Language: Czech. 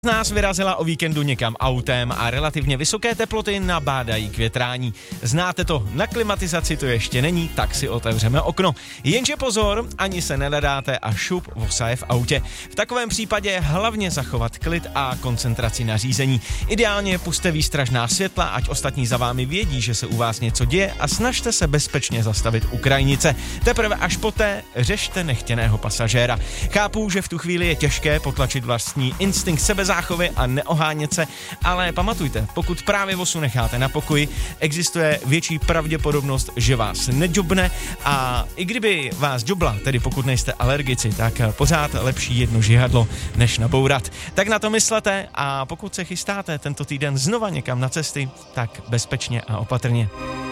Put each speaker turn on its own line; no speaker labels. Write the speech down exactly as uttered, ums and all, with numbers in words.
Z nás vyrazila o víkendu někam autem a relativně vysoké teploty nabádají k větrání. Znáte to, na klimatizaci to ještě není, tak si otevřeme okno. Jenže pozor, ani se nenadáte a šup vosaje v autě. V takovém případě hlavně zachovat klid a koncentraci na řízení. Ideálně puste výstražná světla, ať ostatní za vámi vědí, že se u vás něco děje, a snažte se bezpečně zastavit u krajnice. Teprve až poté řešte nechtěného pasažéra. Chápu, že v tu chvíli je těžké potlačit vlastní instinkt sebezáchovy a neohánět se, ale pamatujte, pokud právě vosu necháte na pokoji, existuje větší pravděpodobnost, že vás nedžobne, a i kdyby vás džobla, tedy pokud nejste alergici, tak pořád lepší jedno žihadlo, než nabourat. Tak na to myslete, a pokud se chystáte tento týden znova někam na cesty, tak bezpečně a opatrně.